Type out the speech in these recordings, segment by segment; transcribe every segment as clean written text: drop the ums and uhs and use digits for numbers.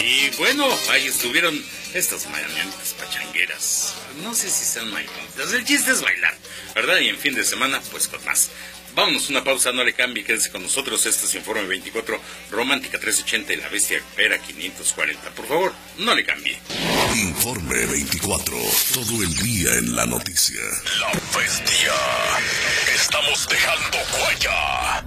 Y bueno, ahí estuvieron estas mañanitas pachangueras. No sé si sean mañanitas. El chiste es bailar, ¿verdad? Y en fin de semana, pues con más. Vámonos, una pausa, no le cambie, quédese con nosotros. Este es Informe 24, Romántica 380 y La Bestia Pera 540. Por favor, no le cambie. Informe 24, todo el día en la noticia. La Bestia. Estamos dejando huella.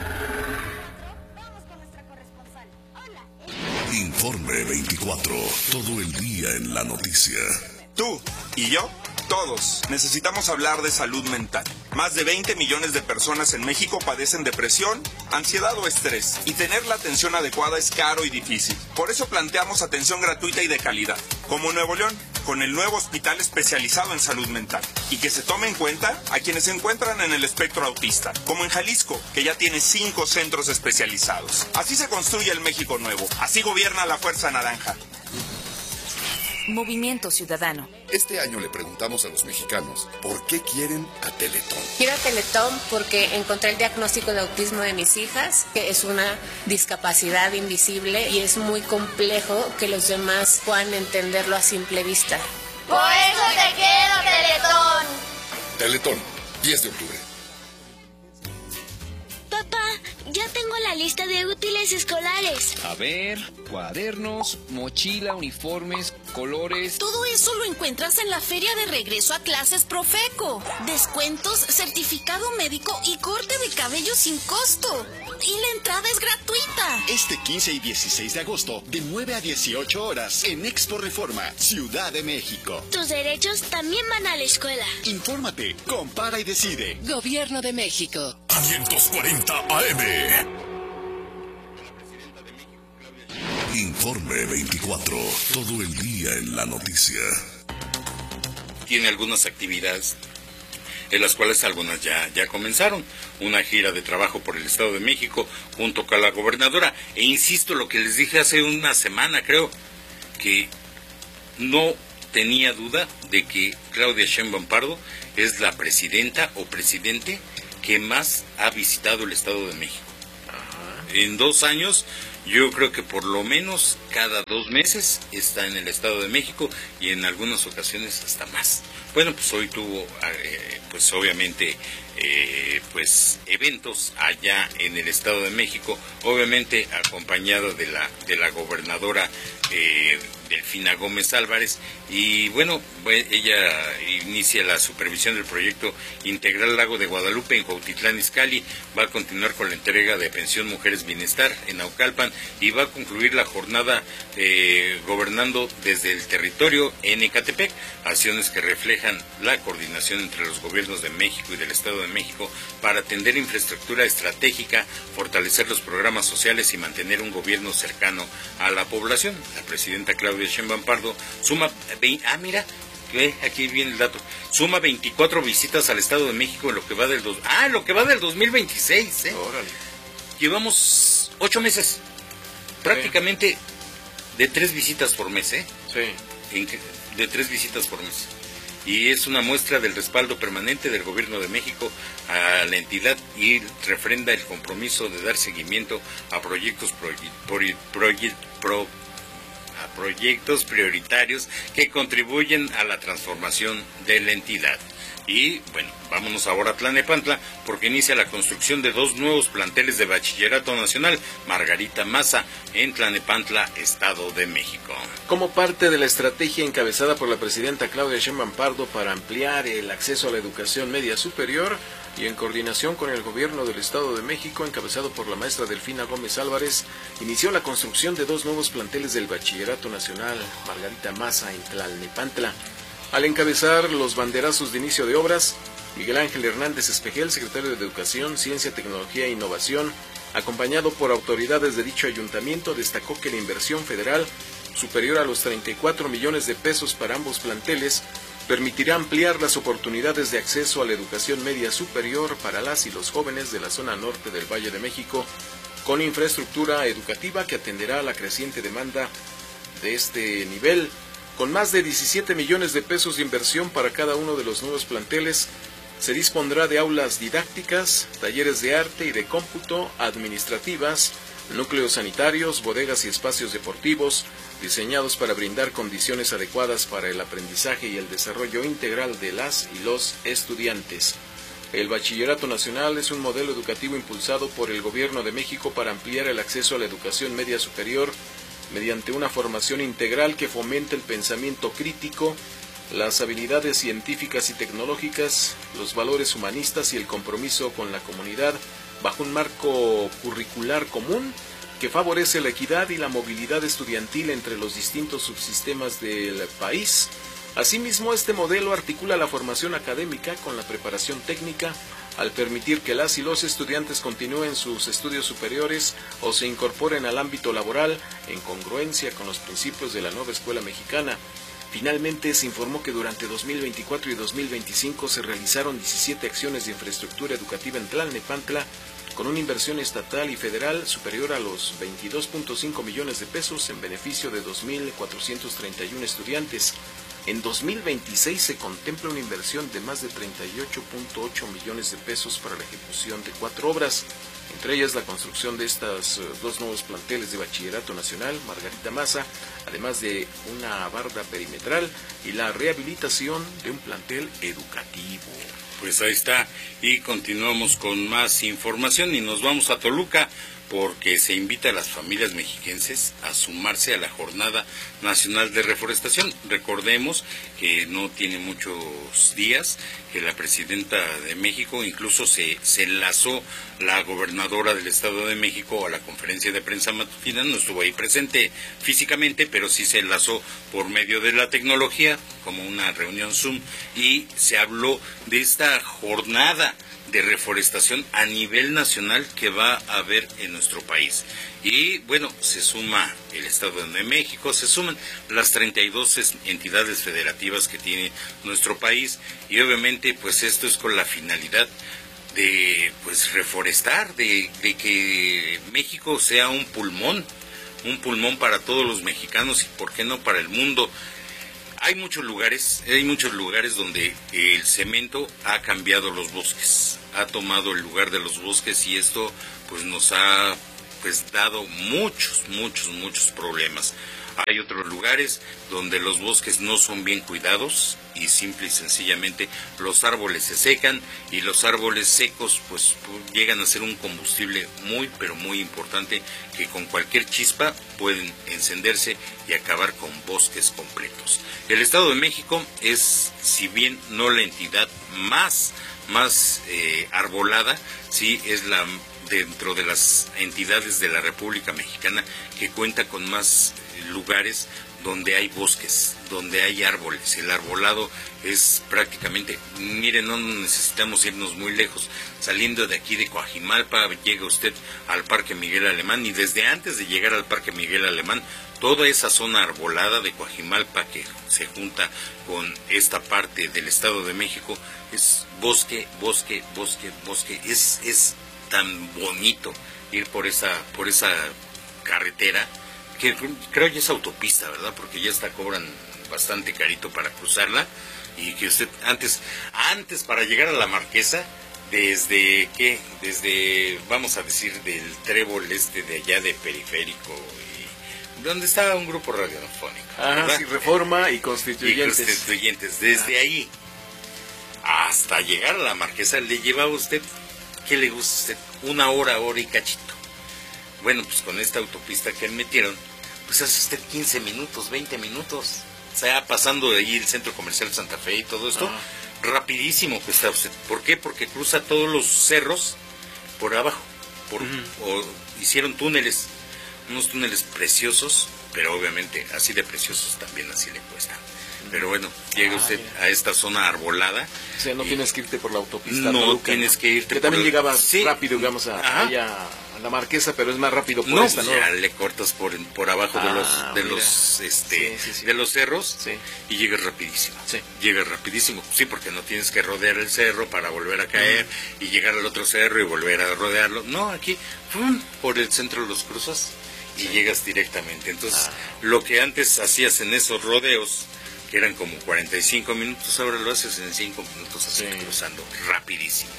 Informe 24, todo el día en la noticia. Tú y yo, todos, necesitamos hablar de salud mental. Más de 20 millones de personas en México padecen depresión, ansiedad o estrés, y tener la atención adecuada es caro y difícil. Por eso planteamos atención gratuita y de calidad, como Nuevo León, con el nuevo hospital especializado en salud mental, y que se tome en cuenta a quienes se encuentran en el espectro autista, como en Jalisco, que ya tiene 5 centros especializados. Así se construye el México nuevo, así gobierna la Fuerza Naranja. Movimiento Ciudadano. Este año le preguntamos a los mexicanos por qué quieren a Teletón. Quiero a Teletón porque encontré el diagnóstico de autismo de mis hijas, que es una discapacidad invisible y es muy complejo que los demás puedan entenderlo a simple vista. Por eso te quiero, Teletón. Teletón, 10 de octubre. Papá, ya tengo la lista de útiles escolares. A ver, cuadernos, mochila, uniformes, colores. Todo eso lo encuentras en la feria de regreso a clases Profeco. Descuentos, certificado médico y corte de cabello sin costo. Y la entrada es gratuita. Este 15 y 16 de agosto, de 9 a 18 horas, en Expo Reforma, Ciudad de México. Tus derechos también van a la escuela. Infórmate, compara y decide. Gobierno de México. 540 AM. Informe 24, todo el día en la noticia. Tiene algunas actividades, en las cuales algunas ya comenzaron. Una gira de trabajo por el Estado de México junto con la gobernadora. E insisto, lo que les dije hace una semana, creo, que no tenía duda de que Claudia Sheinbaum Pardo es la presidenta o presidente que más ha visitado el Estado de México. En 2 años, yo creo que por lo menos cada 2 meses está en el Estado de México y en algunas ocasiones hasta más. Bueno, pues hoy tuvo, pues obviamente, pues eventos allá en el Estado de México, obviamente acompañado de la gobernadora Delfina Gómez Álvarez, y bueno, ella inicia la supervisión del proyecto Integral Lago de Guadalupe en Cuautitlán Izcalli, va a continuar con la entrega de pensión Mujeres Bienestar en Naucalpan y va a concluir la jornada gobernando desde el territorio en Ecatepec, acciones que reflejan la coordinación entre los gobiernos de México y del Estado de México para atender infraestructura estratégica, fortalecer los programas sociales y mantener un gobierno cercano a la población. La presidenta Claudia Sheinbaum Pardo suma, aquí viene el dato, suma 24 visitas al Estado de México en lo que va del 2026, Órale. Llevamos 8 meses, prácticamente de 3 visitas por mes, Sí. De 3 visitas por mes. Y es una muestra del respaldo permanente del Gobierno de México a la entidad y refrenda el compromiso de dar seguimiento a proyectos prioritarios que contribuyen a la transformación de la entidad. Y bueno, vámonos ahora a Tlalnepantla, porque inicia la construcción de 2 nuevos planteles de bachillerato nacional, Margarita Maza, en Tlalnepantla, Estado de México. Como parte de la estrategia encabezada por la presidenta Claudia Sheinbaum Pardo para ampliar el acceso a la educación media superior, y en coordinación con el gobierno del Estado de México, encabezado por la maestra Delfina Gómez Álvarez, inició la construcción de 2 nuevos planteles del Bachillerato Nacional Margarita Maza en Tlalnepantla. Al encabezar los banderazos de inicio de obras, Miguel Ángel Hernández Espejel, secretario de Educación, Ciencia, Tecnología e Innovación, acompañado por autoridades de dicho ayuntamiento, destacó que la inversión federal, superior a los 34 millones de pesos para ambos planteles, permitirá ampliar las oportunidades de acceso a la educación media superior para las y los jóvenes de la zona norte del Valle de México, con infraestructura educativa que atenderá a la creciente demanda de este nivel. Con más de 17 millones de pesos de inversión para cada uno de los nuevos planteles, se dispondrá de aulas didácticas, talleres de arte y de cómputo, administrativas, núcleos sanitarios, bodegas y espacios deportivos diseñados para brindar condiciones adecuadas para el aprendizaje y el desarrollo integral de las y los estudiantes. El Bachillerato Nacional es un modelo educativo impulsado por el Gobierno de México para ampliar el acceso a la educación media superior mediante una formación integral que fomente el pensamiento crítico, las habilidades científicas y tecnológicas, los valores humanistas y el compromiso con la comunidad bajo un marco curricular común que favorece la equidad y la movilidad estudiantil entre los distintos subsistemas del país. Asimismo, este modelo articula la formación académica con la preparación técnica al permitir que las y los estudiantes continúen sus estudios superiores o se incorporen al ámbito laboral en congruencia con los principios de la nueva escuela mexicana. Finalmente, se informó que durante 2024 y 2025 se realizaron 17 acciones de infraestructura educativa en Tlalnepantla, con una inversión estatal y federal superior a los 22.5 millones de pesos en beneficio de 2.431 estudiantes. En 2026 se contempla una inversión de más de 38.8 millones de pesos para la ejecución de 4 obras, entre ellas la construcción de estas 2 nuevos planteles de Bachillerato Nacional, Margarita Maza, además de una barda perimetral y la rehabilitación de un plantel educativo. Pues ahí está, y continuamos con más información y nos vamos a Toluca, porque se invita a las familias mexiquenses a sumarse a la Jornada Nacional de Reforestación. Recordemos que no tiene muchos días que la presidenta de México, incluso se enlazó la gobernadora del Estado de México a la conferencia de prensa matutina, no estuvo ahí presente físicamente, pero sí se enlazó por medio de la tecnología, como una reunión Zoom, y se habló de esta jornada de reforestación a nivel nacional que va a haber en nuestro país. Y bueno, se suma el Estado de México, se suman las 32 entidades federativas que tiene nuestro país, y obviamente pues esto es con la finalidad de pues reforestar, de que México sea un pulmón para todos los mexicanos y por qué no para el mundo. Hay muchos lugares donde el cemento ha cambiado los bosques, ha tomado el lugar de los bosques, y esto pues nos ha pues dado muchos problemas. Hay otros lugares donde los bosques no son bien cuidados y simple y sencillamente los árboles se secan, y los árboles secos pues llegan a ser un combustible pero muy importante, que con cualquier chispa pueden encenderse y acabar con bosques completos. El Estado de México es, si bien no la entidad más arbolada, sí es la dentro de las entidades de la República Mexicana que cuenta con más lugares donde hay bosques, donde hay árboles. El arbolado es prácticamente, miren, no necesitamos irnos muy lejos. Saliendo de aquí de Coajimalpa, llega usted al Parque Miguel Alemán, y desde antes de llegar al Parque Miguel Alemán, toda esa zona arbolada de Coajimalpa que se junta con esta parte del Estado de México es bosque. Es tan bonito ir por esa carretera, que creo ya es autopista, ¿verdad? Porque ya cobran bastante carito para cruzarla, y que usted antes para llegar a la Marquesa, desde vamos a decir del Trébol de allá de Periférico, y donde estaba un grupo radiofónico, sí, Reforma y Constituyentes. Desde ahí hasta llegar a la Marquesa le llevaba usted, ¿qué le gusta a usted? 1 hora y cachito. Bueno, pues con esta autopista que metieron, pues hace usted 15 minutos, 20 minutos. O sea, pasando de ahí el Centro Comercial Santa Fe y todo esto, rapidísimo que está usted. ¿Por qué? Porque cruza todos los cerros por abajo. O hicieron túneles, unos túneles preciosos, pero obviamente así de preciosos también así le cuesta. Pero bueno, llega usted a esta zona arbolada. O sea, no tienes que irte por la autopista. No tienes que irte. Que también llegabas rápido, digamos, a la Marquesa, pero es más rápido por esta, ¿no? Ya le cortas por abajo de los cerros, y llegas rapidísimo. Llegas rapidísimo, sí, porque no tienes que rodear el cerro para volver a caer y llegar al otro cerro y volver a rodearlo. No, aquí por el centro los cruzas y llegas directamente. Entonces, lo que antes hacías en esos rodeos que eran como 45 minutos, ahora lo haces en 5 minutos, así cruzando, rapidísimo.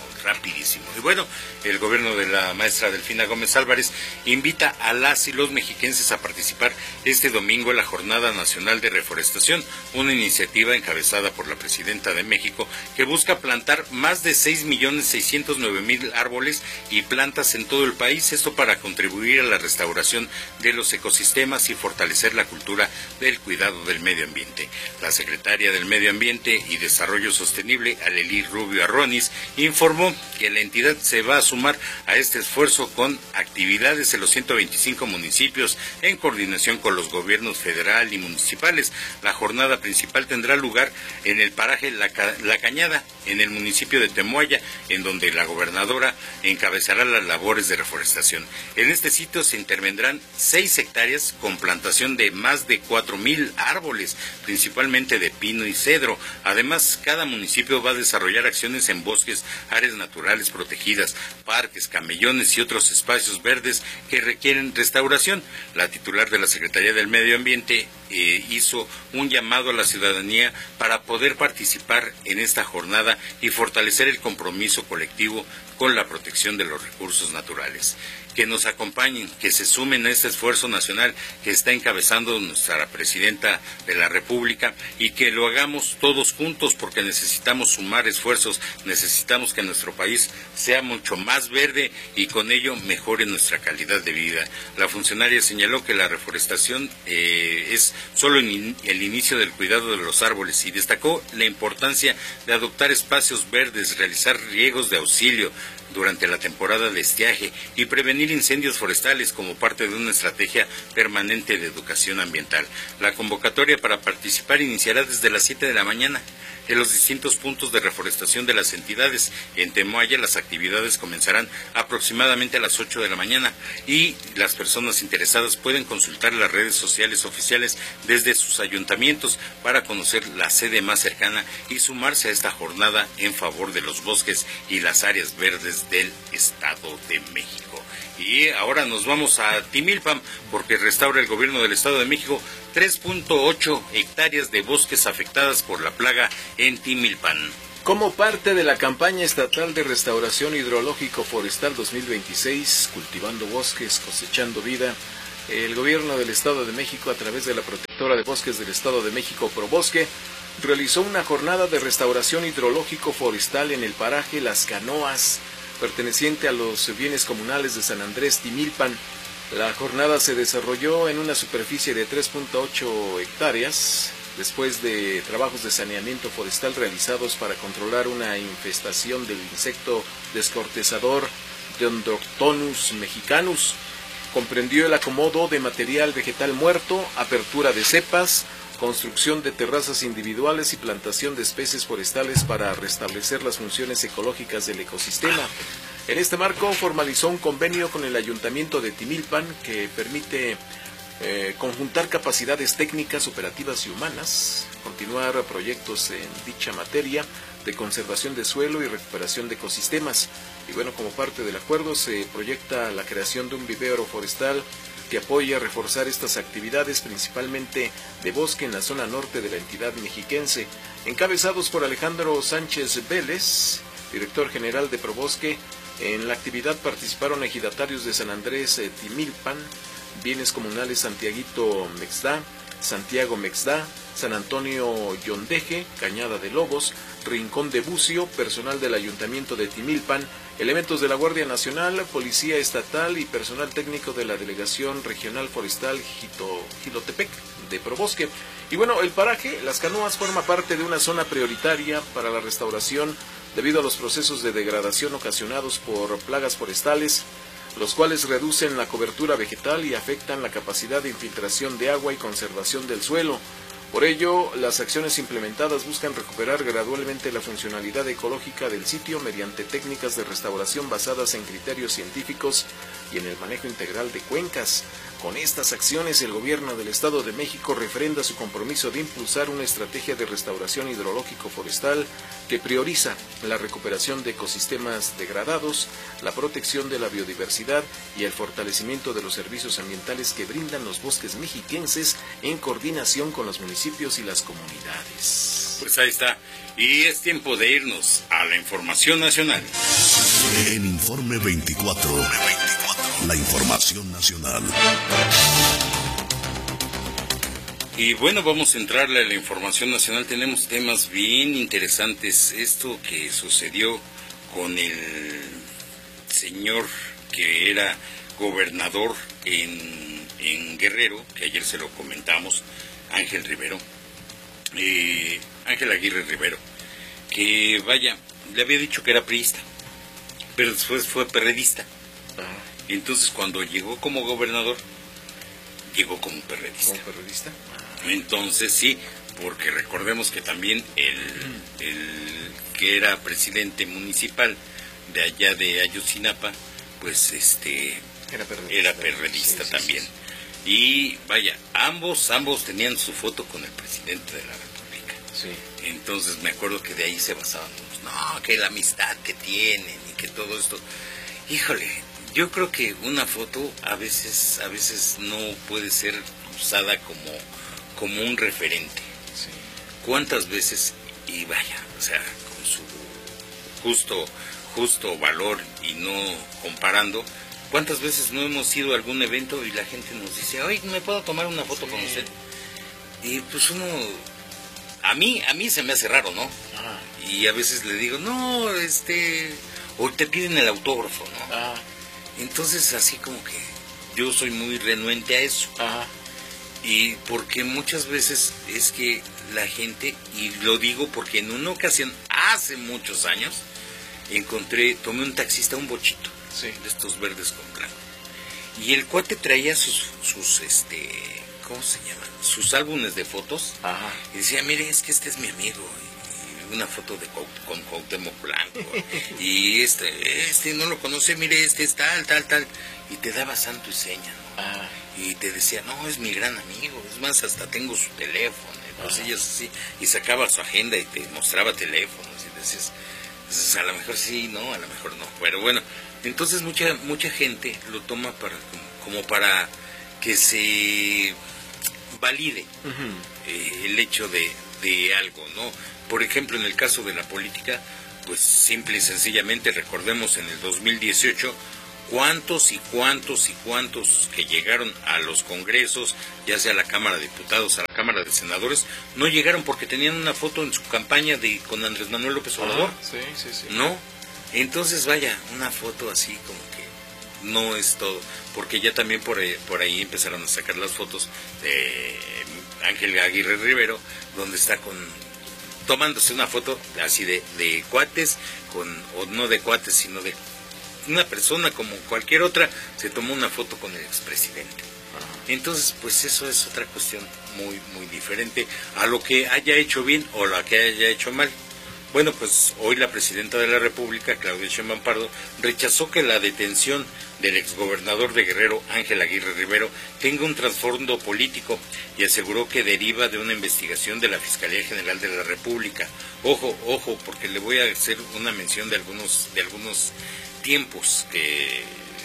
Y bueno, el gobierno de la maestra Delfina Gómez Álvarez invita a las y los mexiquenses a participar este domingo en la Jornada Nacional de Reforestación, una iniciativa encabezada por la presidenta de México que busca plantar más de 6.609.000 árboles y plantas en todo el país, esto para contribuir a la restauración de los ecosistemas y fortalecer la cultura del cuidado del medio ambiente. La secretaria del Medio Ambiente y Desarrollo Sostenible, Alelí Rubio Arronis, informó que la entidad se va a sumar a este esfuerzo con actividades en los 125 municipios en coordinación con los gobiernos federal y municipales. La jornada principal tendrá lugar en el paraje La Cañada, en el municipio de Temoaya, en donde la gobernadora encabezará las labores de reforestación. En este sitio se intervendrán 6 hectáreas con plantación de más de 4.000 árboles, principalmente de pino y cedro. Además, cada municipio va a desarrollar acciones en bosques, áreas naturales protegidas, parques, camellones y otros espacios verdes que requieren restauración. La titular de la Secretaría del Medio Ambiente hizo un llamado a la ciudadanía para poder participar en esta jornada y fortalecer el compromiso colectivo con la protección de los recursos naturales. Que nos acompañen, que se sumen a este esfuerzo nacional que está encabezando nuestra presidenta de la República y que lo hagamos todos juntos porque necesitamos sumar esfuerzos, necesitamos que nuestro país sea mucho más verde y con ello mejore nuestra calidad de vida. La funcionaria señaló que la reforestación es solo el inicio del cuidado de los árboles y destacó la importancia de adoptar espacios verdes, realizar riegos de auxilio durante la temporada de estiaje y prevenir incendios forestales como parte de una estrategia permanente de educación ambiental. La convocatoria para participar iniciará desde las 7 de la mañana en los distintos puntos de reforestación de las entidades. En Temoaya las actividades comenzarán aproximadamente a las 8 de la mañana y las personas interesadas pueden consultar las redes sociales oficiales desde sus ayuntamientos para conocer la sede más cercana y sumarse a esta jornada en favor de los bosques y las áreas verdes del Estado de México. Y ahora nos vamos a Timilpan porque restaura el gobierno del Estado de México 3.8 hectáreas de bosques afectadas por la plaga en Timilpan. Como parte de la campaña estatal de restauración hidrológico forestal 2026, Cultivando Bosques, Cosechando Vida, el gobierno del Estado de México, a través de la Protectora de Bosques del Estado de México, Probosque, realizó una jornada de restauración hidrológico forestal en el paraje Las Canoas, perteneciente a los bienes comunales de San Andrés Timilpan. La jornada se desarrolló en una superficie de 3.8 hectáreas, después de trabajos de saneamiento forestal realizados para controlar una infestación del insecto descortezador Dendrotonus mexicanus. Comprendió el acomodo de material vegetal muerto, apertura de cepas, construcción de terrazas individuales y plantación de especies forestales para restablecer las funciones ecológicas del ecosistema. En este marco formalizó un convenio con el Ayuntamiento de Timilpan que permite conjuntar capacidades técnicas, operativas y humanas, continuar proyectos en dicha materia de conservación de suelo y recuperación de ecosistemas. Y bueno, como parte del acuerdo se proyecta la creación de un vivero forestal que apoya a reforzar estas actividades, principalmente de bosque en la zona norte de la entidad mexiquense, encabezados por Alejandro Sánchez Vélez, director general de Probosque. En la actividad participaron ejidatarios de San Andrés Timilpan, bienes comunales Santiaguito Mexdá, Santiago Mexdá, San Antonio Yondeje, Cañada de Lobos, Rincón de Bucio, personal del Ayuntamiento de Timilpan, elementos de la Guardia Nacional, Policía Estatal y personal técnico de la Delegación Regional Forestal Jilotepec de Probosque. Y bueno, el paraje Las Canoas forma parte de una zona prioritaria para la restauración debido a los procesos de degradación ocasionados por plagas forestales, los cuales reducen la cobertura vegetal y afectan la capacidad de infiltración de agua y conservación del suelo. Por ello, las acciones implementadas buscan recuperar gradualmente la funcionalidad ecológica del sitio mediante técnicas de restauración basadas en criterios científicos y en el manejo integral de cuencas. Con estas acciones, el gobierno del Estado de México refrenda su compromiso de impulsar una estrategia de restauración hidrológico forestal que prioriza la recuperación de ecosistemas degradados, la protección de la biodiversidad y el fortalecimiento de los servicios ambientales que brindan los bosques mexiquenses en coordinación con los municipios municipios y las comunidades. Pues ahí está. Y es tiempo de irnos a la información nacional. En Informe 24, la información nacional. Y bueno, vamos a entrarle a la información nacional. Tenemos temas bien interesantes. Esto que sucedió con el señor que era gobernador en Guerrero, que ayer se lo comentamos, Ángel Aguirre Rivero, que vaya, le había dicho que era priista, pero después fue perredista. Y entonces cuando llegó como gobernador, llegó como perredista. ¿Como perredista? Entonces sí, porque recordemos que también el que era presidente municipal de allá de Ayotzinapa, pues era perredista sí, también. Sí. Y vaya, ambos tenían su foto con el presidente de la República. Sí. Entonces me acuerdo que de ahí se basaban todos. No, que la amistad que tienen y que todo esto. Híjole, yo creo que una foto a veces no puede ser usada como un referente. Sí. ¿Cuántas veces, y vaya, o sea, con su justo valor y no comparando, cuántas veces no hemos ido a algún evento y la gente nos dice, oye, ¿me puedo tomar una foto con usted? Y pues uno, a mí se me hace raro, ¿no? Ajá. Y a veces le digo, no, o te piden el autógrafo, ¿no? Ajá. Entonces así como que yo soy muy renuente a eso. Ajá. Y porque muchas veces es que la gente, y lo digo porque en una ocasión, hace muchos años, tomé un taxista, un bochito, sí, de estos verdes con blanco. Y el cuate traía sus ¿cómo se llaman? Sus álbumes de fotos. Ajá. Y decía, mire, es que este es mi amigo. Y una foto con Cuauhtémoc Blanco. Y no lo conoce, mire, este es tal. Y te daba santo y seña, ¿no? Ajá. Y te decía, no, es mi gran amigo, es más, hasta tengo su teléfono, y cosillas así, y sacaba su agenda y te mostraba teléfonos, y decías, pues, a lo mejor sí, no, a lo mejor no, pero bueno, entonces mucha gente lo toma como para que se valide el hecho de algo, ¿no? Por ejemplo, en el caso de la política, pues simple y sencillamente recordemos en el 2018, cuántos que llegaron a los congresos, ya sea a la Cámara de Diputados, a la Cámara de Senadores, no llegaron porque tenían una foto en su campaña con Andrés Manuel López Obrador. Sí. ¿No? Entonces, vaya, una foto así como que no es todo, porque ya también por ahí empezaron a sacar las fotos de Ángel Aguirre Rivero, donde está tomándose una foto así de cuates, o no de cuates, sino de una persona como cualquier otra, se tomó una foto con el expresidente. Entonces, pues eso es otra cuestión muy diferente a lo que haya hecho bien o lo que haya hecho mal. Bueno, pues hoy la presidenta de la República, Claudia Sheinbaum Pardo, rechazó que la detención del exgobernador de Guerrero, Ángel Aguirre Rivero, tenga un trasfondo político y aseguró que deriva de una investigación de la Fiscalía General de la República. Ojo, porque le voy a hacer una mención de algunos tiempos que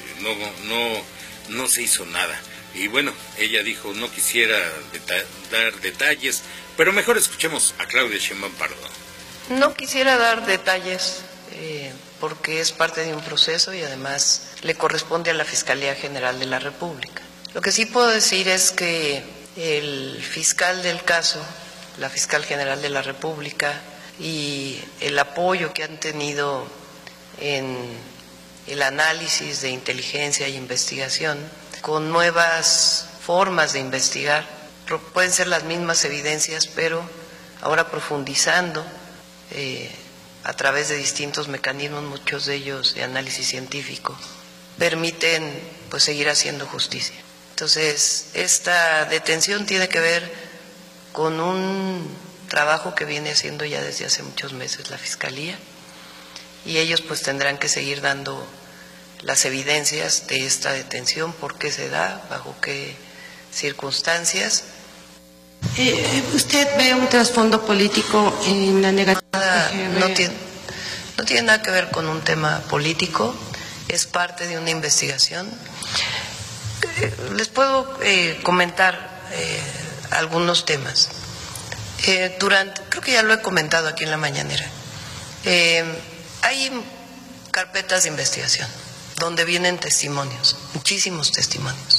no se hizo nada. Y bueno, ella dijo, no quisiera dar detalles, pero mejor escuchemos a Claudia Sheinbaum Pardo. No quisiera dar detalles porque es parte de un proceso y además le corresponde a la Fiscalía General de la República. Lo que sí puedo decir es que el fiscal del caso, la Fiscal General de la República, y el apoyo que han tenido en el análisis de inteligencia y investigación, con nuevas formas de investigar, pueden ser las mismas evidencias, pero ahora profundizando a través de distintos mecanismos, muchos de ellos de análisis científico, permiten pues seguir haciendo justicia. Entonces, esta detención tiene que ver con un trabajo que viene haciendo ya desde hace muchos meses la Fiscalía, y ellos pues tendrán que seguir dando las evidencias de esta detención, por qué se da, bajo qué circunstancias. ¿Usted ve un trasfondo político en la negativa? No tiene nada que ver con un tema político, es parte de una investigación. Les puedo comentar algunos temas. Creo que ya lo he comentado aquí en la mañanera, hay carpetas de investigación donde vienen testimonios, muchísimos testimonios,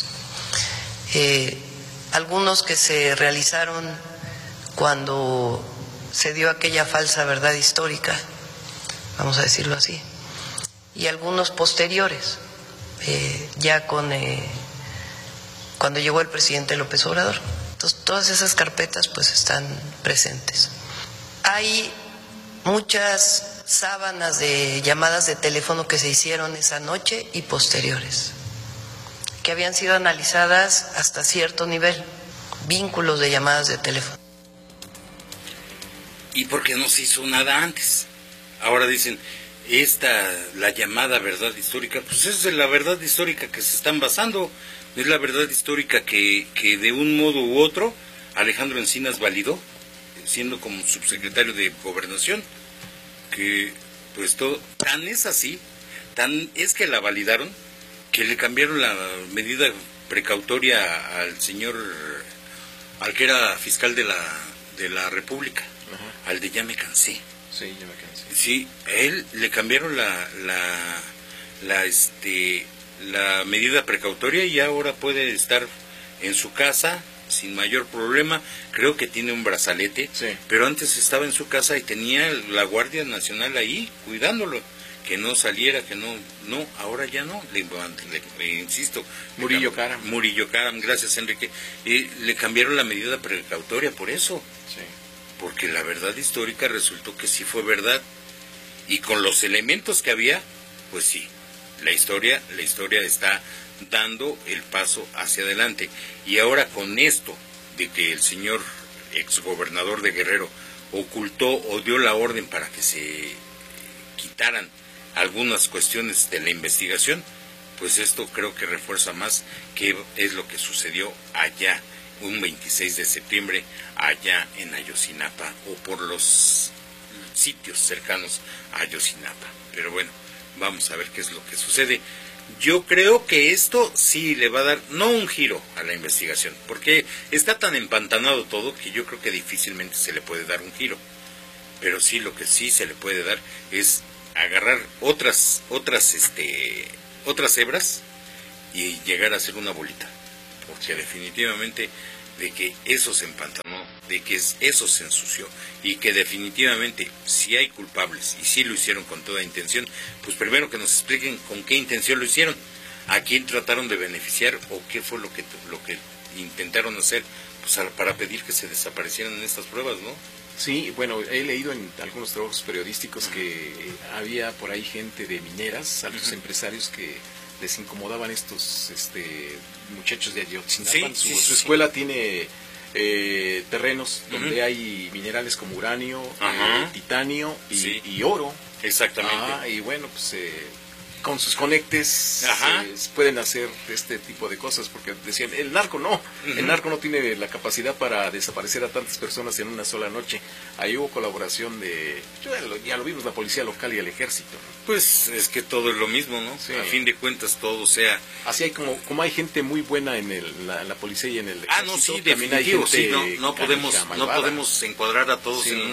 algunos que se realizaron cuando se dio aquella falsa verdad histórica, vamos a decirlo así, y algunos posteriores, ya cuando llegó el presidente López Obrador. Entonces, todas esas carpetas pues están presentes. Hay muchas sábanas de llamadas de teléfono que se hicieron esa noche y posteriores, que habían sido analizadas hasta cierto nivel, vínculos de llamadas de teléfono. ¿Y por qué no se hizo nada antes? Ahora dicen, la llamada verdad histórica, pues es de la verdad histórica que se están basando. Es la verdad histórica que de un modo u otro Alejandro Encinas validó, siendo como subsecretario de Gobernación, que pues todo, tan es así, tan es que la validaron, que le cambiaron la medida precautoria al señor, al que era fiscal de la República, ajá, al de ya me cansé. Sí, ya me cansé. Sí, a él le cambiaron la medida precautoria y ahora puede estar en su casa sin mayor problema. Creo que tiene un brazalete, sí, pero antes estaba en su casa y tenía la Guardia Nacional ahí cuidándolo, que no saliera, que no, ahora ya no, le insisto. Murillo Karam. Murillo Karam, gracias Enrique. Le cambiaron la medida precautoria por eso, sí, porque la verdad histórica resultó que sí fue verdad, y con los elementos que había, pues sí. La historia está dando el paso hacia adelante. Y ahora con esto de que el señor exgobernador de Guerrero ocultó o dio la orden para que se quitaran algunas cuestiones de la investigación, pues esto creo que refuerza más que es lo que sucedió allá un 26 de septiembre allá en Ayotzinapa o por los sitios cercanos a Ayotzinapa. Pero bueno, vamos a ver qué es lo que sucede. Yo creo que esto sí le va a dar, no un giro a la investigación, porque está tan empantanado todo que yo creo que difícilmente se le puede dar un giro. Pero sí, lo que sí se le puede dar es agarrar otras hebras y llegar a hacer una bolita. Porque definitivamente de que eso se empantanó, de que eso se ensució, y que definitivamente si hay culpables y si lo hicieron con toda intención, pues primero que nos expliquen con qué intención lo hicieron, a quién trataron de beneficiar o qué fue lo que intentaron hacer, pues para pedir que se desaparecieran en estas pruebas, ¿no? Sí, bueno, he leído en algunos trabajos periodísticos que había por ahí gente de mineras, altos empresarios que les incomodaban estos muchachos de Ayotzinapa. Sí, su escuela tiene terrenos donde hay minerales como uranio, titanio y oro. Exactamente. Y bueno, pues con sus conectes pueden hacer este tipo de cosas, porque decían, el narco no tiene la capacidad para desaparecer a tantas personas en una sola noche. Ahí hubo colaboración ya lo vimos, la policía local y el ejército. Pues es que todo es lo mismo, ¿no? Sí. A fin de cuentas todo sea... Así hay como hay gente muy buena en la policía y en el ejército. No, sí, definitivo, sí, no podemos encuadrar a todos en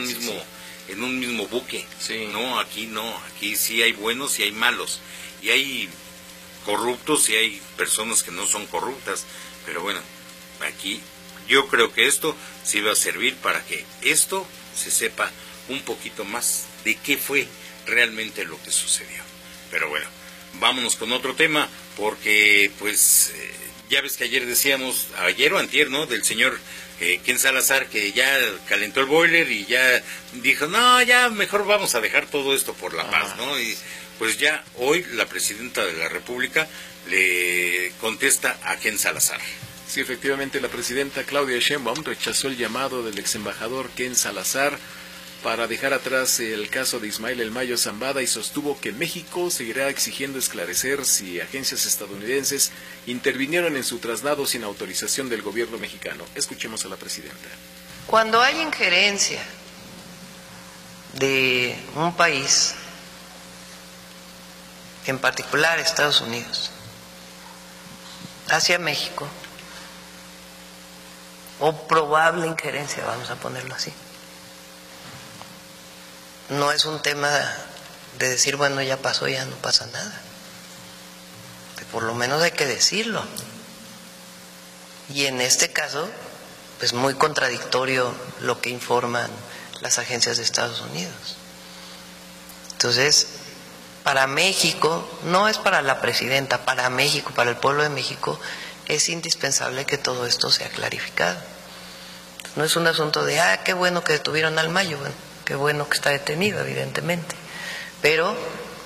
un mismo buque. Sí. No, aquí sí hay buenos y hay malos. Y hay corruptos y hay personas que no son corruptas. Pero bueno, aquí yo creo que esto sí va a servir para que esto se sepa un poquito más de qué fue realmente lo que sucedió. Pero bueno, vámonos con otro tema, porque pues ya ves que ayer o antier, ¿no?, del señor Ken Salazar, que ya calentó el boiler y ya dijo, no, ya mejor vamos a dejar todo esto por la paz, ¿no? Y pues ya hoy la presidenta de la República le contesta a Ken Salazar. Sí, efectivamente, la presidenta Claudia Sheinbaum rechazó el llamado del ex embajador Ken Salazar para dejar atrás el caso de Ismael El Mayo Zambada y sostuvo que México seguirá exigiendo esclarecer si agencias estadounidenses intervinieron en su traslado sin autorización del gobierno mexicano. Escuchemos a la presidenta. Cuando hay injerencia de un país, en particular Estados Unidos, hacia México, o probable injerencia, vamos a ponerlo así. No es un tema de decir, bueno, ya pasó, ya no pasa nada. Por lo menos hay que decirlo. Y en este caso, pues muy contradictorio lo que informan las agencias de Estados Unidos. Entonces, para México, no es para la presidenta, para México, para el pueblo de México, es indispensable que todo esto sea clarificado. No es un asunto de, qué bueno que detuvieron al Mayo, bueno, qué bueno que está detenido, evidentemente, pero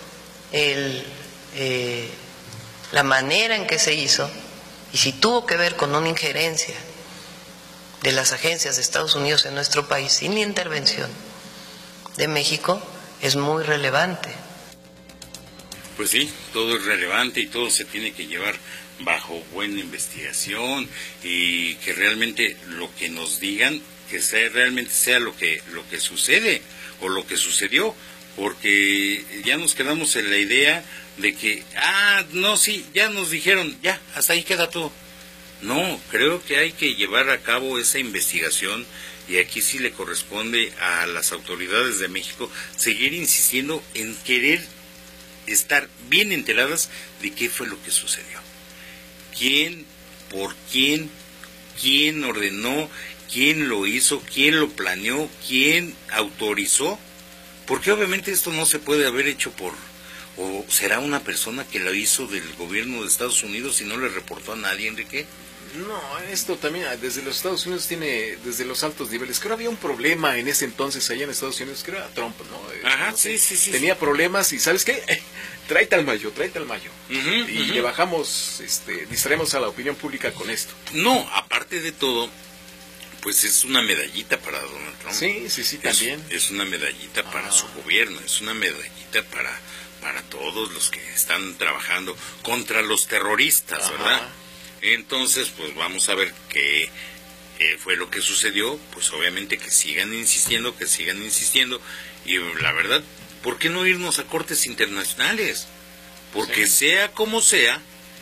la manera en que se hizo, y si tuvo que ver con una injerencia de las agencias de Estados Unidos en nuestro país sin la intervención de México, es muy relevante. Pues sí, todo es relevante y todo se tiene que llevar bajo buena investigación y que realmente lo que nos digan que realmente sea lo que sucede o lo que sucedió, porque ya nos quedamos en la idea de que no, sí, ya nos dijeron, ya, hasta ahí queda todo. No, creo que hay que llevar a cabo esa investigación y aquí sí le corresponde a las autoridades de México seguir insistiendo en querer estar bien enteradas de qué fue lo que sucedió. ¿Quién, por quién ordenó, quién lo hizo, quién lo planeó, quién autorizó? Porque obviamente esto no se puede haber hecho o será una persona que lo hizo del gobierno de Estados Unidos y no le reportó a nadie, Enrique. No, esto también desde los Estados Unidos tiene, desde los altos niveles. Creo había un problema en ese entonces allá en Estados Unidos, que era Trump, ¿no? Ajá, sí. Tenía problemas y ¿sabes qué? Tráete al Mayo. Y le bajamos, distraemos a la opinión pública con esto. No, aparte de todo, pues es una medallita para Donald Trump. Sí, también. Es una medallita para su gobierno, es una medallita para todos los que están trabajando contra los terroristas, ¿verdad? Entonces, pues vamos a ver qué fue lo que sucedió. Pues obviamente que sigan insistiendo, y la verdad, ¿por qué no irnos a cortes internacionales? Porque sea como sea,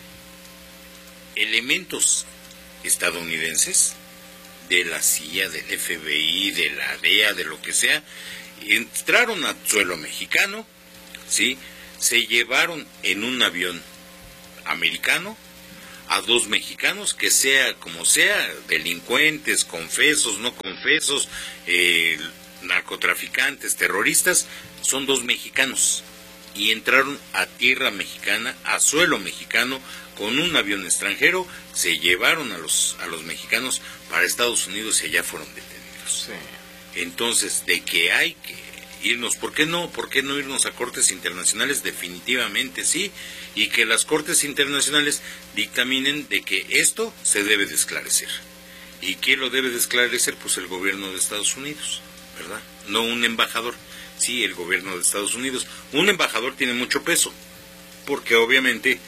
elementos estadounidenses, de la CIA, del FBI, de la DEA, de lo que sea, entraron al suelo mexicano, ¿sí? Se llevaron en un avión americano a 2 mexicanos, que sea como sea, delincuentes, confesos, no confesos, narcotraficantes, terroristas, son 2 mexicanos, y entraron a tierra mexicana, a suelo mexicano, con un avión extranjero, se llevaron a los mexicanos para Estados Unidos y allá fueron detenidos. Sí. Entonces, de que hay que irnos, ¿por qué no irnos a cortes internacionales? Definitivamente sí, y que las cortes internacionales dictaminen de que esto se debe de esclarecer. ¿Y quién lo debe de esclarecer? Pues el gobierno de Estados Unidos, ¿verdad? No un embajador, sí, el gobierno de Estados Unidos. Un embajador tiene mucho peso, porque obviamente,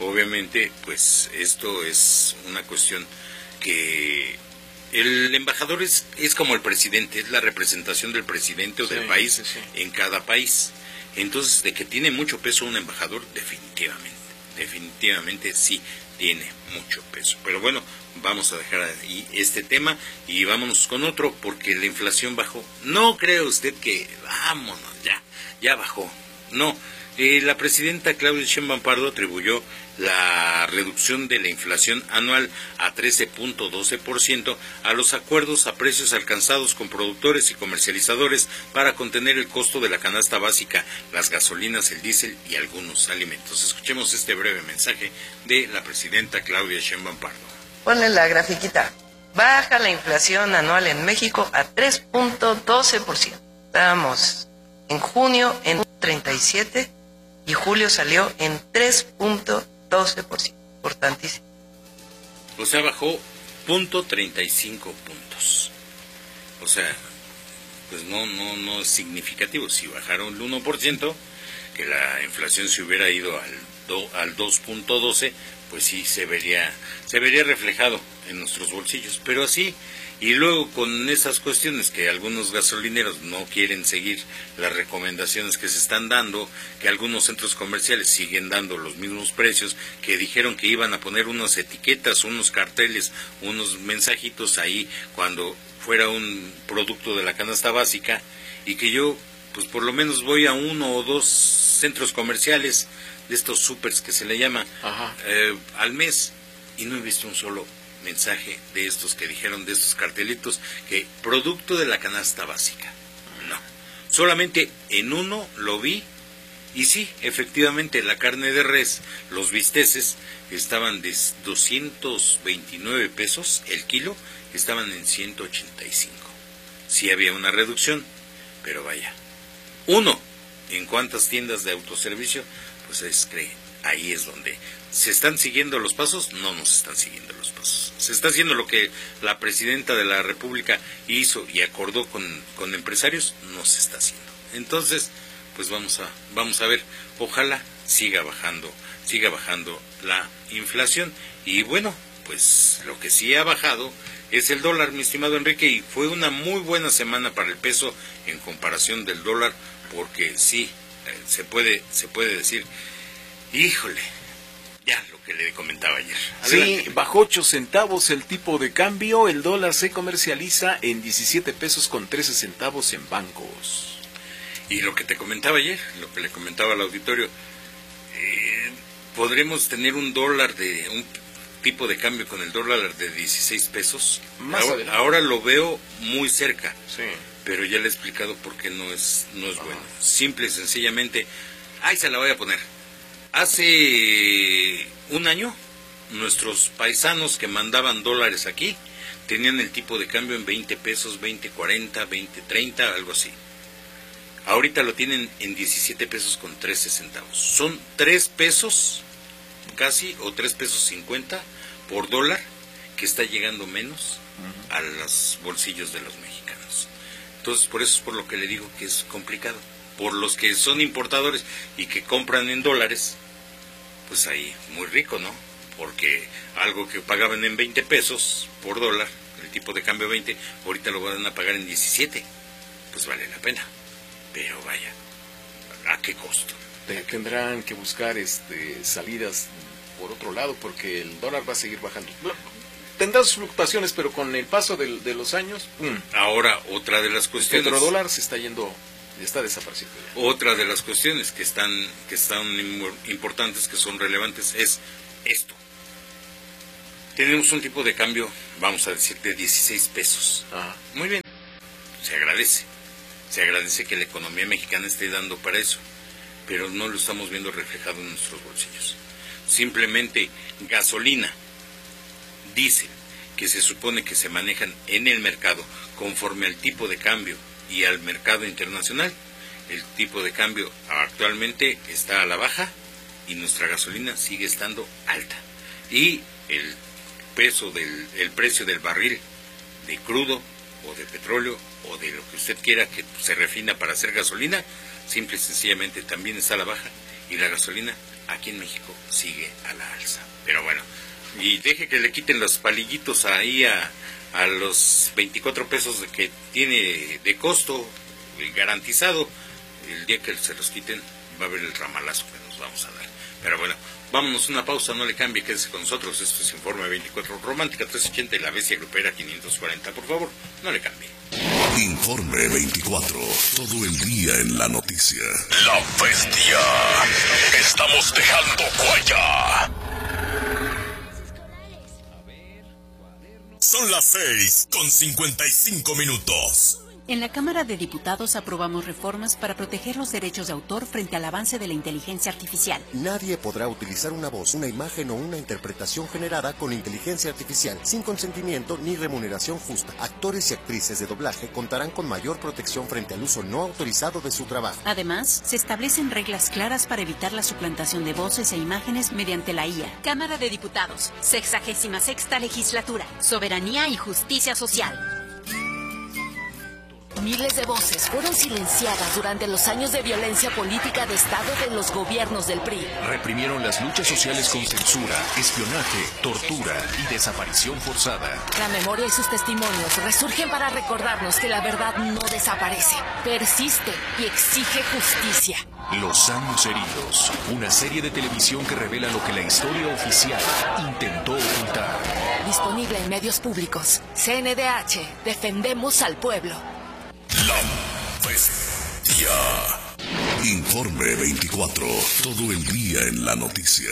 pues esto es una cuestión que el embajador es como el presidente, es la representación del presidente o del país en cada país. Entonces, de que tiene mucho peso un embajador, definitivamente sí tiene mucho peso. Pero bueno, vamos a dejar ahí este tema y vámonos con otro, porque la inflación bajó. No cree usted que, vámonos, ya bajó. No, la presidenta Claudia Sheinbaum Pardo atribuyó la reducción de la inflación anual a 13.12% a los acuerdos a precios alcanzados con productores y comercializadores para contener el costo de la canasta básica, las gasolinas, el diésel y algunos alimentos. Escuchemos este breve mensaje de la presidenta Claudia Sheinbaum Pardo. Ponle la grafiquita. Baja la inflación anual en México a 3.12%. Estábamos en junio en 37 y julio salió en 3.12%. Importantísimo. O sea, bajó 0.35 puntos. O sea, pues no es significativo. Si bajaron el 1%, que la inflación se hubiera ido al 2.12, pues sí se vería reflejado en nuestros bolsillos, pero así. Y luego con esas cuestiones que algunos gasolineros no quieren seguir las recomendaciones que se están dando, que algunos centros comerciales siguen dando los mismos precios, que dijeron que iban a poner unas etiquetas, unos carteles, unos mensajitos ahí cuando fuera un producto de la canasta básica, y que yo pues por lo menos voy a 1 o 2 centros comerciales de estos supers que se le llama al mes, y no he visto un solo mensaje de estos que dijeron, de estos cartelitos, que producto de la canasta básica. No, solamente en uno lo vi, y sí, efectivamente, la carne de res, los bisteces, estaban de 229 pesos el kilo, estaban en 185. Sí había una reducción, pero vaya. Uno, ¿en cuántas tiendas de autoservicio? Pues ahí es donde se están siguiendo los pasos. No nos están siguiendo los pasos. Se está haciendo lo que la presidenta de la República hizo y acordó con empresarios, no se está haciendo. Entonces, pues vamos a ver, ojalá siga bajando la inflación. Y bueno, pues lo que sí ha bajado es el dólar, mi estimado Enrique, y fue una muy buena semana para el peso en comparación del dólar, porque sí, se puede decir, híjole, ya lo que le comentaba ayer. Adelante. Sí, bajó 8 centavos el tipo de cambio, el dólar se comercializa en 17 pesos con 13 centavos en bancos. Y lo que te comentaba ayer, lo que le comentaba al auditorio, podremos tener un tipo de cambio con el dólar de 16 pesos. Ahora lo veo muy cerca, sí, pero ya le he explicado por qué no es bueno. Simple y sencillamente, ahí se la voy a poner. Hace un año, nuestros paisanos que mandaban dólares aquí tenían el tipo de cambio en 20 pesos, 20.40, 20.30, algo así. Ahorita lo tienen en 17 pesos con 13 centavos. Son 3 pesos casi, o 3 pesos 50 por dólar, que está llegando menos a los bolsillos de los mexicanos. Entonces, por eso es por lo que le digo que es complicado. Por los que son importadores y que compran en dólares, pues ahí, muy rico, ¿no? Porque algo que pagaban en 20 pesos por dólar, el tipo de cambio 20, ahorita lo van a pagar en 17. Pues vale la pena. Pero vaya, ¿a qué costo? Tendrán que buscar salidas por otro lado, porque el dólar va a seguir bajando. Tendrá sus fluctuaciones, pero con el paso de los años... Ahora, otra de las cuestiones... El petrodólar se está yendo... está desapareciendo ya. Otra de las cuestiones que están importantes, que son relevantes, es esto. Tenemos un tipo de cambio, vamos a decir, de 16 pesos. Muy bien, se agradece. Se agradece que la economía mexicana esté dando para eso, pero no lo estamos viendo reflejado en nuestros bolsillos. Simplemente gasolina, diésel, que se supone que se manejan en el mercado conforme al tipo de cambio y al mercado internacional. El tipo de cambio actualmente está a la baja y nuestra gasolina sigue estando alta. Y el precio del barril de crudo o de petróleo o de lo que usted quiera que se refina para hacer gasolina, simple y sencillamente también está a la baja, y la gasolina aquí en México sigue a la alza. Pero bueno, y deje que le quiten los palillitos ahí a los 24 pesos que tiene de costo garantizado. El día que se los quiten va a haber el ramalazo que nos vamos a dar. Pero bueno, vámonos a una pausa, no le cambie, quédese con nosotros. Esto es Informe 24, Romántica 380 y La Bestia Grupera 540. Por favor, no le cambie. Informe 24, todo el día en la noticia. La Bestia. Estamos dejando huella. Son las 6:55. En la Cámara de Diputados aprobamos reformas para proteger los derechos de autor frente al avance de la inteligencia artificial. Nadie podrá utilizar una voz, una imagen o una interpretación generada con inteligencia artificial sin consentimiento ni remuneración justa. Actores y actrices de doblaje contarán con mayor protección frente al uso no autorizado de su trabajo. Además, se establecen reglas claras para evitar la suplantación de voces e imágenes mediante la IA. Cámara de Diputados, 66ª Legislatura, Soberanía y Justicia Social. Miles de voces fueron silenciadas durante los años de violencia política de Estado de los gobiernos del PRI. Reprimieron las luchas sociales con censura, espionaje, tortura y desaparición forzada. La memoria y sus testimonios resurgen para recordarnos que la verdad no desaparece, persiste y exige justicia. Los años heridos, una serie de televisión que revela lo que la historia oficial intentó ocultar. Disponible en medios públicos. CNDH, defendemos al pueblo. La Bestia. Informe 24, todo el día en la noticia.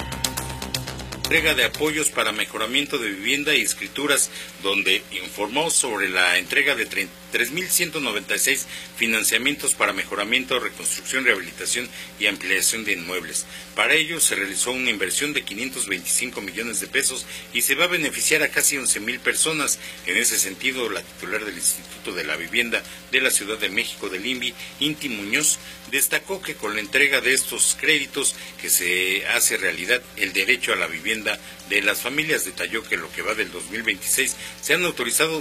Entrega de apoyos para mejoramiento de vivienda y escrituras, donde informó sobre la entrega de 3.196 financiamientos para mejoramiento, reconstrucción, rehabilitación y ampliación de inmuebles. Para ello se realizó una inversión de 525 millones de pesos y se va a beneficiar a casi 11,000 personas. En ese sentido, la titular del Instituto de la Vivienda de la Ciudad de México, del INVI, Inti Muñoz, destacó que con la entrega de estos créditos que se hace realidad el derecho a la vivienda de las familias. Detalló que lo que va del 2026 se han autorizado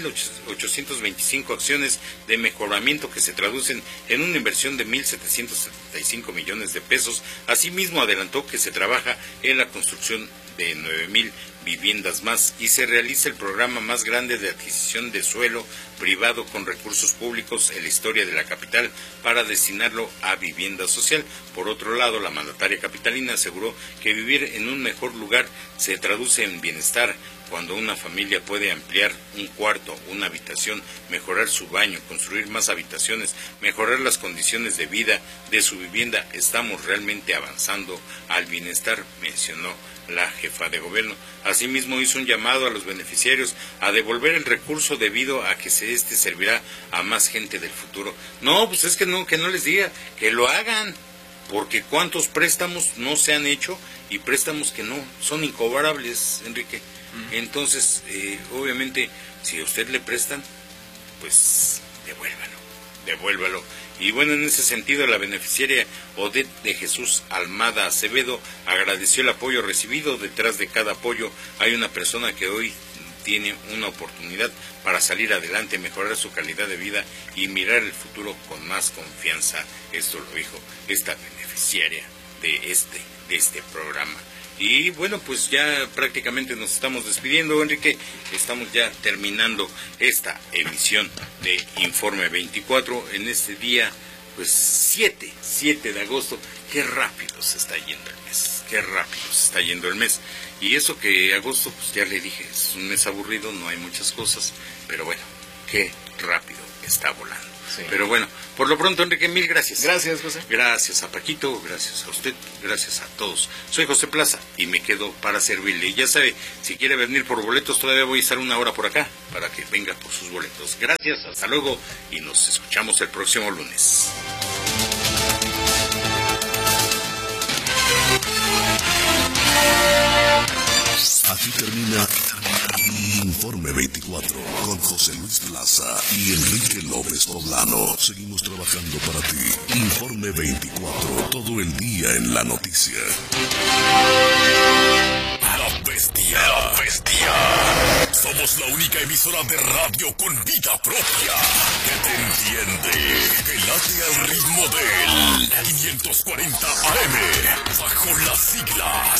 10.825 acciones de mejoramiento que se traducen en una inversión de 1.775 millones de pesos. Asimismo, adelantó que se trabaja en la construcción de 9,000 viviendas más y se realiza el programa más grande de adquisición de suelo privado con recursos públicos en la historia de la capital para destinarlo a vivienda social. Por otro lado, la mandataria capitalina aseguró que vivir en un mejor lugar se traduce en bienestar. Cuando una familia puede ampliar un cuarto, una habitación, mejorar su baño, construir más habitaciones, mejorar las condiciones de vida de su vivienda, estamos realmente avanzando al bienestar, mencionó la jefa de gobierno. Asimismo, hizo un llamado a los beneficiarios a devolver el recurso debido a que este servirá a más gente del futuro. No, pues es que no les diga, que lo hagan, porque cuántos préstamos no se han hecho y préstamos que no son incobrables, Enrique. Entonces, obviamente, si a usted le prestan, pues devuélvalo. Y bueno, en ese sentido, la beneficiaria Odette de Jesús Almada Acevedo agradeció el apoyo recibido. Detrás de cada apoyo hay una persona que hoy tiene una oportunidad para salir adelante, mejorar su calidad de vida y mirar el futuro con más confianza. Esto lo dijo esta beneficiaria de este programa. Y bueno, pues ya prácticamente nos estamos despidiendo, Enrique. Estamos ya terminando esta emisión de Informe 24 en este día, pues 7 de agosto. Qué rápido se está yendo el mes. Y eso que agosto, pues ya le dije, es un mes aburrido, no hay muchas cosas, pero bueno, qué rápido está volando. Sí. Pero bueno, por lo pronto, Enrique, mil gracias. Gracias, José. Gracias a Paquito, gracias a usted, gracias a todos. Soy José Plaza y me quedo para servirle. Y ya sabe, si quiere venir por boletos, todavía voy a estar una hora por acá para que venga por sus boletos. Gracias, hasta luego y nos escuchamos el próximo lunes. Aquí termina Informe 24 con José Luis Plaza y Enrique López Poblano. Seguimos trabajando para ti. Informe 24, todo el día en la noticia. La Bestia. Somos la única emisora de radio con vida propia que te entiende, que late al ritmo del 540 AM, bajo las siglas